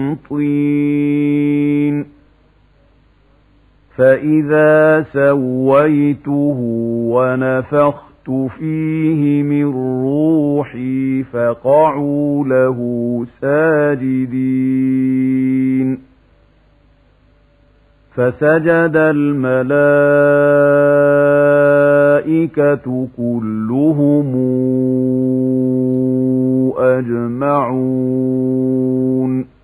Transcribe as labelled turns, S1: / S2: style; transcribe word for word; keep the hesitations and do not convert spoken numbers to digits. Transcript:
S1: طين فإذا سويته ونفخت فيه من روحي فقعوا له ساجدين فسجد الملائكة كلهم أجمعون